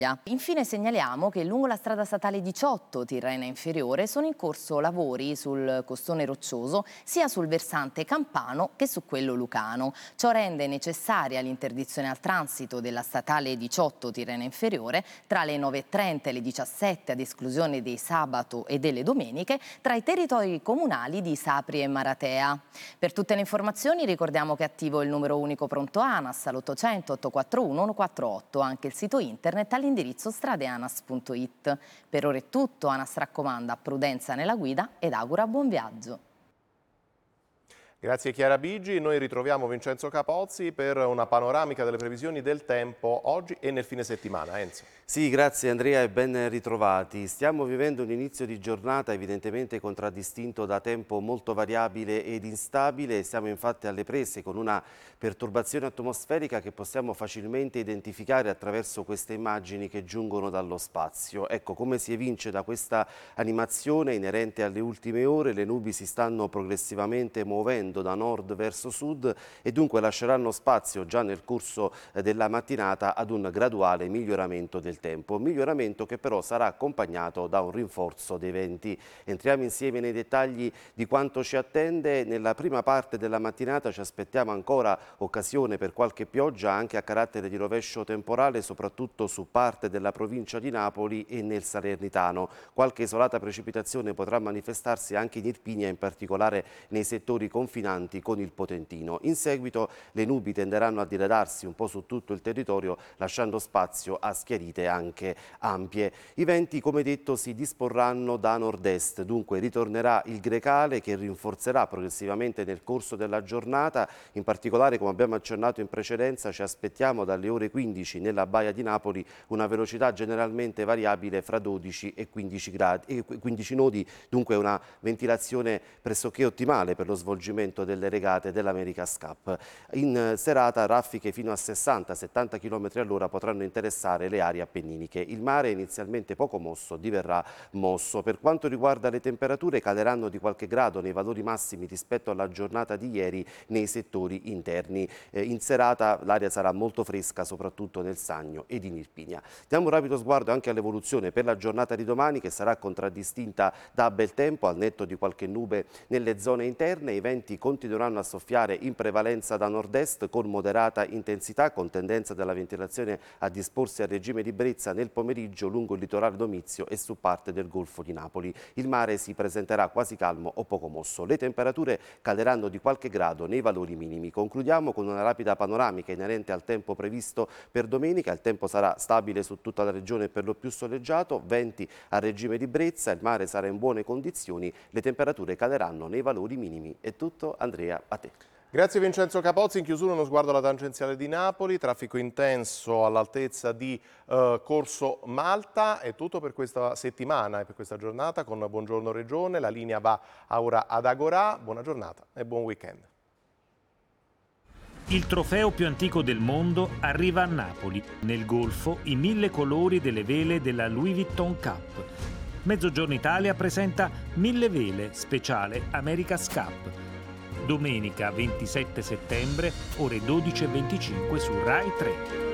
Infine segnaliamo che lungo la strada statale 18 Tirrena Inferiore sono in corso lavori sul costone roccioso sia sul versante campano che su quello lucano. Ciò rende necessaria l'interdizione al transito della statale 18 Tirrena Inferiore tra le 9:30 e le 17 ad esclusione dei sabato e delle domeniche tra i territori comunali di Sapri e Maratea. Per tutte le informazioni ricordiamo che è attivo il numero unico pronto ANAS all'800 841 148, anche il sito internet all'indirizzo stradeanas.it. Per ora è tutto, ANAS raccomanda prudenza nella guida ed augura buon viaggio. Grazie Chiara Bigi, noi ritroviamo Vincenzo Capozzi per una panoramica delle previsioni del tempo oggi e nel fine settimana. Enzo. Sì, grazie Andrea e ben ritrovati. Stiamo vivendo un inizio di giornata evidentemente contraddistinto da tempo molto variabile ed instabile. Siamo infatti alle prese con una perturbazione atmosferica che possiamo facilmente identificare attraverso queste immagini che giungono dallo spazio. Ecco, come si evince da questa animazione inerente alle ultime ore, le nubi si stanno progressivamente muovendo da nord verso sud e dunque lasceranno spazio già nel corso della mattinata ad un graduale miglioramento del tempo. Miglioramento che però sarà accompagnato da un rinforzo dei venti. Entriamo insieme nei dettagli di quanto ci attende. Nella prima parte della mattinata ci aspettiamo ancora occasione per qualche pioggia anche a carattere di rovescio temporale, soprattutto su parte della provincia di Napoli e nel Salernitano. Qualche isolata precipitazione potrà manifestarsi anche in Irpinia, in particolare nei settori confinanti con il Potentino. In seguito le nubi tenderanno a diradarsi un po' su tutto il territorio, lasciando spazio a schiarite anche ampie. I venti, come detto, si disporranno da nord-est, dunque ritornerà il grecale che rinforzerà progressivamente nel corso della giornata. In particolare, come abbiamo accennato in precedenza, ci aspettiamo dalle ore 15 nella Baia di Napoli una velocità generalmente variabile fra 12 e 15 nodi, dunque una ventilazione pressoché ottimale per lo svolgimento delle regate dell'America's Cup. In serata raffiche fino a 60-70 km all'ora potranno interessare le aree appenniniche. Il mare, inizialmente poco mosso, diverrà mosso. Per quanto riguarda le temperature, caleranno di qualche grado nei valori massimi rispetto alla giornata di ieri nei settori interni. In serata l'aria sarà molto fresca, soprattutto nel Sannio ed in Irpinia. Diamo un rapido sguardo anche all'evoluzione per la giornata di domani, che sarà contraddistinta da bel tempo, al netto di qualche nube nelle zone interne. I venti continueranno a soffiare in prevalenza da nord-est con moderata intensità, con tendenza della ventilazione a disporsi a regime di brezza nel pomeriggio lungo il litorale domizio e su parte del Golfo di Napoli. Il mare si presenterà quasi calmo o poco mosso. Le temperature caleranno di qualche grado nei valori minimi. Concludiamo con una rapida panoramica inerente al tempo previsto per domenica. Il tempo sarà stabile su tutta la regione, per lo più soleggiato, venti a regime di brezza, il mare sarà in buone condizioni, le temperature caleranno nei valori minimi. È tutto. Andrea, a te. Grazie Vincenzo Capozzi. In chiusura uno sguardo alla tangenziale di Napoli, traffico intenso all'altezza di Corso Malta. È tutto per questa settimana e per questa giornata con Buongiorno Regione. La linea va ora ad Agorà. Buona giornata e buon weekend. Il trofeo più antico del mondo arriva a Napoli. Nel Golfo i 1000 colori delle vele della Louis Vuitton Cup. Mezzogiorno Italia presenta 1000 vele speciale America's Cup. Domenica 27 settembre, ore 12:25 su Rai 3.